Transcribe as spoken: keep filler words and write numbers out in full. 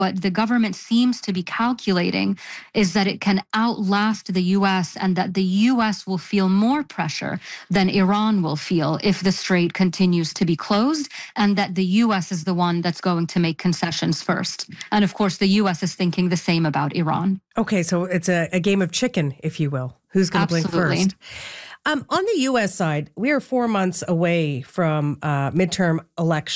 what the government seems to be calculating is that it can outlast the U S and that the U S will feel more pressure than Iran will feel if the strait continues to be closed, and that the U S is the one that's going to make concessions first. And of course, the U S is thinking the same about Iran. Okay, so it's a, a game of chicken, if you will. Who's going to blink first? Um, on the U S side, we are four months away from uh, midterm elections.